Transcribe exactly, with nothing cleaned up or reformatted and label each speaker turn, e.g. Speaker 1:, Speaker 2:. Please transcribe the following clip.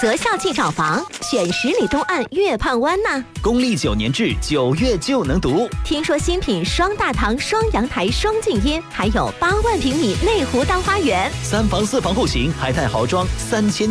Speaker 1: 择校即找房，选十里东岸月畔湾呐。
Speaker 2: 公历九年制，九月就能读。
Speaker 1: 听说新品双大堂、双阳台、双静音，还有八万平米内湖大花园，
Speaker 2: 三房四房户型，海泰豪装三千。